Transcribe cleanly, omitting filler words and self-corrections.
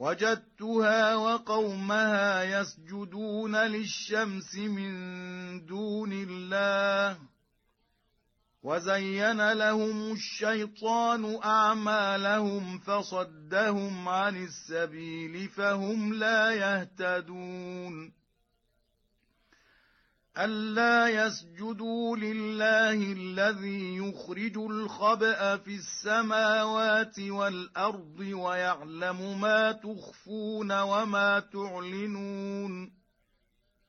وجدتها وقومها يسجدون للشمس من دون الله وزين لهم الشيطان أعمالهم فصدهم عن السبيل فهم لا يهتدون ألا يسجدوا لله الذي يخرج الخبأ في السماوات والأرض ويعلم ما تخفون وما تعلنون